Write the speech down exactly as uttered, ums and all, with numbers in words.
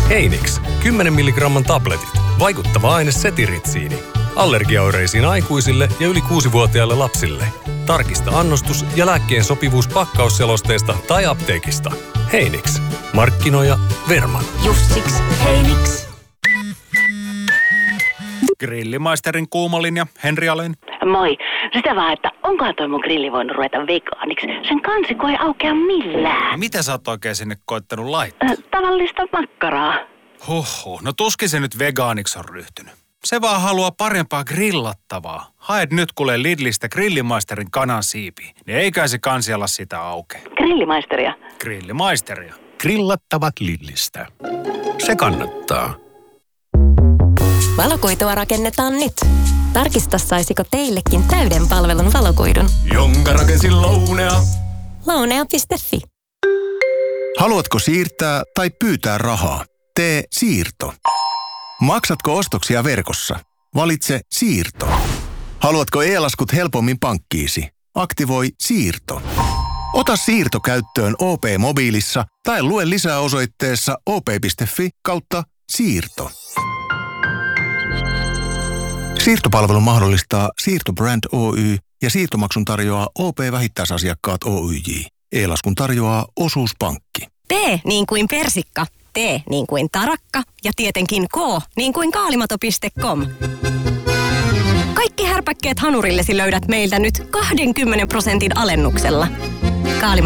Heinix, kymmenen milligramman tabletit. Vaikuttava aine setiritsiini. Allergiaoireisiin aikuisille ja yli kuusivuotiaille lapsille. Tarkista annostus ja lääkkeen sopivuus pakkausselosteesta tai apteekista. Heinix. Markkinoija Verman. Justiks Heinix. Grillimaisterin kuumolinja, Henri Alén. Moi. Sitä vaan, että onkohan toi mun grilli voinut ruveta vegaaniksi? Sen kansiko ei aukea millään. Mitä sä oot oikein sinne koittanut laittaa? Äh, tavallista makkaraa. Huhhuh, no tuskin se nyt vegaaniksi on ryhtynyt. Se vaan haluaa parempaa grillattavaa. Haet nyt kuule Lidlistä Grillimaisterin kanan siipiä, niin eikä se kansi ala sitä auke. Grillimaisteria. Grillimaisteria. Grillattavat Lidlistä. Se kannattaa. Valokuitua rakennetaan nyt. Tarkista, saisiko teillekin täyden palvelun valokuidun. Jonka rakensin Lounea. Lounea piste fi. Haluatko siirtää tai pyytää rahaa? Tee siirto. Maksatko ostoksia verkossa? Valitse siirto. Haluatko e-laskut helpommin pankkiisi? Aktivoi siirto. Ota siirto käyttöön O P-mobiilissa tai lue lisää osoitteessa op piste fi kautta siirto. Siirtopalvelu mahdollistaa Siirtobrand Oy ja siirtomaksun tarjoaa O P-vähittäisasiakkaat Oyj. E-laskun tarjoaa Osuuspankki. P niin kuin persikka, T niin kuin tarakka ja tietenkin K niin kuin kaalimato piste com. Kaikki härpäkkeet hanurillesi löydät meiltä nyt kaksikymmentä prosentin alennuksella. Kaalimato.